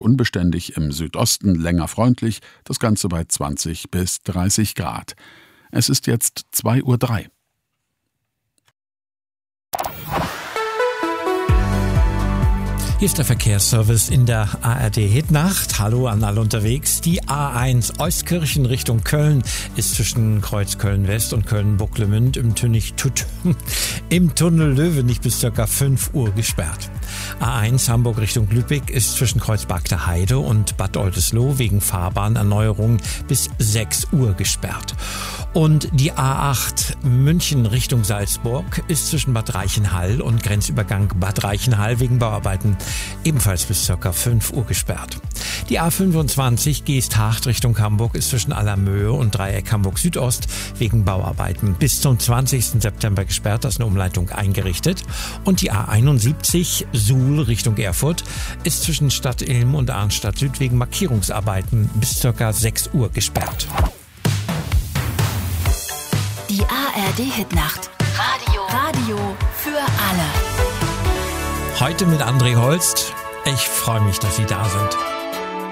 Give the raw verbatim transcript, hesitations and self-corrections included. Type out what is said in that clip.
unbeständig, im Südosten länger freundlich, das Ganze bei zwanzig bis dreißig Grad. Es ist jetzt zwei Uhr drei. Hier ist der Verkehrsservice in der A R D-Hitnacht. Hallo an alle unterwegs. Die A eins Euskirchen Richtung Köln ist zwischen Kreuz Köln-West und Köln-Bucklemünd im, im Tunnel Löwenich bis ca. fünf Uhr gesperrt. A eins Hamburg Richtung Lübeck ist zwischen Kreuz Bagder Heide und Bad Oldesloe wegen Fahrbahnerneuerung bis sechs Uhr gesperrt. Und die A acht München Richtung Salzburg ist zwischen Bad Reichenhall und Grenzübergang Bad Reichenhall wegen Bauarbeiten ebenfalls bis ca. fünf Uhr gesperrt. Die A fünfundzwanzig Geesthacht Richtung Hamburg ist zwischen Allermöhe und Dreieck Hamburg Südost wegen Bauarbeiten bis zum zwanzigsten September gesperrt, da ist eine Umleitung eingerichtet. Und die A einundsiebzig Suhl Richtung Erfurt ist zwischen Stadt Ilm und Arnstadt Süd wegen Markierungsarbeiten bis ca. sechs Uhr gesperrt. Die A R D-Hitnacht. Radio. Radio für alle. Heute mit André Holst. Ich freue mich, dass Sie da sind.